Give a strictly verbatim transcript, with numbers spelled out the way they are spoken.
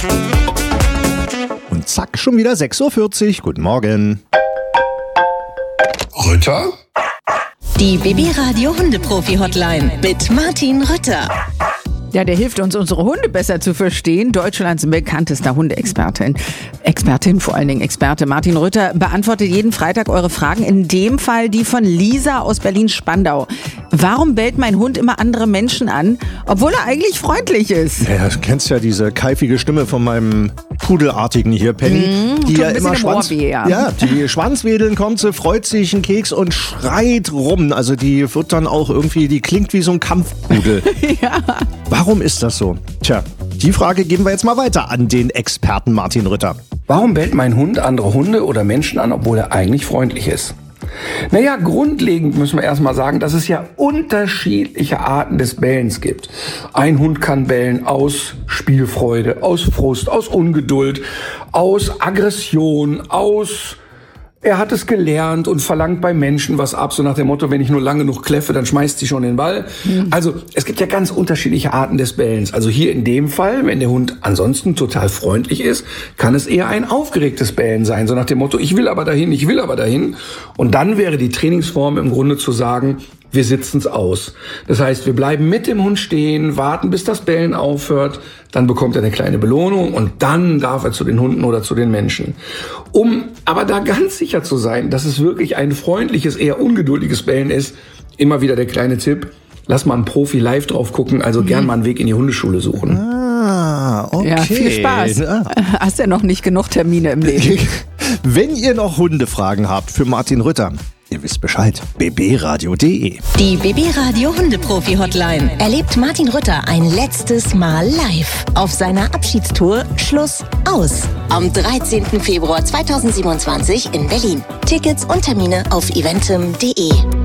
Und zack, schon wieder sechs Uhr vierzig. Guten Morgen. Rütter? Die B B Radio Hundeprofi-Hotline mit Martin Rütter. Ja, der hilft uns, unsere Hunde besser zu verstehen. Deutschlands bekanntester Hundeexpertin. Expertin, vor allen Dingen Experte. Martin Rütter beantwortet jeden Freitag eure Fragen. In dem Fall die von Lisa aus Berlin-Spandau. Warum bellt mein Hund immer andere Menschen an, obwohl er eigentlich freundlich ist? Ja, du kennst ja diese keifige Stimme von meinem Pudelartigen hier, Penny. Mm, die tut ja ein bisschen immer im Schwanz, Ohrweh, ja. ja, die Schwanzwedeln kommt, sie freut sich einen Keks und schreit rum. Also die wird dann auch irgendwie, die klingt wie so ein Kampfpudel. Ja. Warum ist das so? Tja, die Frage geben wir jetzt mal weiter an den Experten Martin Rütter. Warum bellt mein Hund andere Hunde oder Menschen an, obwohl er eigentlich freundlich ist? Naja, grundlegend müssen wir erstmal sagen, dass es ja unterschiedliche Arten des Bellens gibt. Ein Hund kann bellen aus Spielfreude, aus Frust, aus Ungeduld, aus Aggression, aus... Er hat es gelernt und verlangt bei Menschen was ab, so nach dem Motto, wenn ich nur lange genug kläffe, dann schmeißt sie schon den Ball. Mhm. Also es gibt ja ganz unterschiedliche Arten des Bellens. Also hier in dem Fall, wenn der Hund ansonsten total freundlich ist, kann es eher ein aufgeregtes Bellen sein, so nach dem Motto, ich will aber dahin, ich will aber dahin. Und dann wäre die Trainingsform im Grunde zu sagen, wir sitzen's aus. Das heißt, wir bleiben mit dem Hund stehen, warten, bis das Bellen aufhört, dann bekommt er eine kleine Belohnung und dann darf er zu den Hunden oder zu den Menschen. Um aber da ganz sicher zu sein, dass es wirklich ein freundliches, eher ungeduldiges Bellen ist, immer wieder der kleine Tipp, lass mal einen Profi live drauf gucken, also mhm. gern mal einen Weg in die Hundeschule suchen. Ah, okay. Ja, viel Spaß. Ah. Hast ja noch nicht genug Termine im Leben. Wenn ihr noch Hundefragen habt für Martin Rütter, ihr wisst Bescheid, b b radio punkt d e. Die B B Radio Hundeprofi-Hotline erlebt Martin Rütter ein letztes Mal live auf seiner Abschiedstour Schluss aus am dreizehnten Februar zweitausendsiebenundzwanzig in Berlin. Tickets und Termine auf eventim punkt d e.